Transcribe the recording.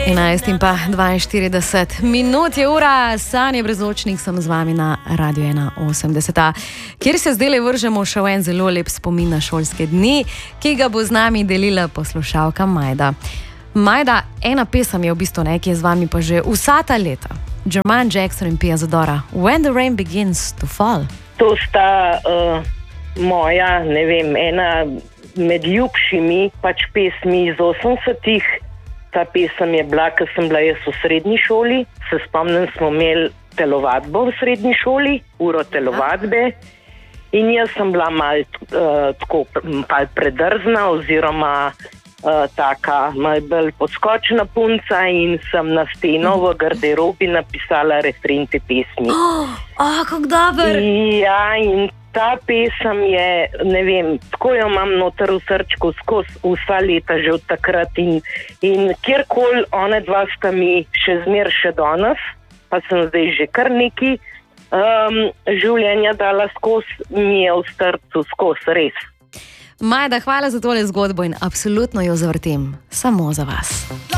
11:42 je ura, Sanje Brezočnik sem z vami na Radio 1.80, kjer se zdaj vržemo še v en zelo lep spomin na šolske dni, ki ga bo z nami delila poslušalka Majda. Majda, ena pesem je v bistvu ki je z vami pa že vsa ta leta. Jermaine Jackson in Pia Zadora, When the Rain Begins to Fall. To sta moja, ne vem, ena med ljubšimi pesmi iz 80-ih. Ta pesem je bila, ko sem bila jaz v srednji šoli. Se spomnim, smo imeli telovadbo v srednji šoli, uro telovadbe. In jaz sem bila malo predrzna oziroma taka malo bolj podskočna punca in sem na steno v garderobi napisala refren te pesmi. Kako dober! Ja, in ta pesem je, ne vem, tako jo imam noter v srčku skozi vsa leta že od takrat in kjerkoli one dva sta mi še danes, pa sem zdaj že kar neki življenja dala skozi, mi je v srcu skozi, res. Majda, hvala za tole zgodbo in absolutno jo zavrtim samo za vas.